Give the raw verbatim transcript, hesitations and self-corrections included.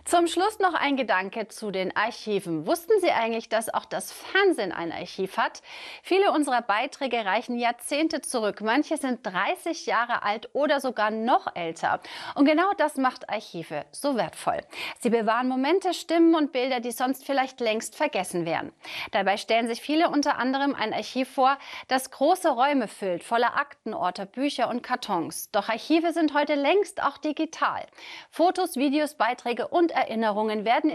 Zum Schluss noch ein Gedanke zu den Archiven. Wussten Sie eigentlich, dass auch das Fernsehen ein Archiv hat? Viele unserer Beiträge reichen Jahrzehnte zurück. Manche sind dreißig Jahre alt oder sogar noch älter. Und genau das macht Archive so wertvoll. Sie bewahren Momente, Stimmen und Bilder, die sonst vielleicht längst vergessen wären. Dabei stellen sich viele unter anderem ein Archiv vor, das große Räume füllt, voller Aktenordner, Bücher und Kartons. Doch Archive sind heute längst auch digital. Fotos, Videos, Beiträge und Erinnerungen werden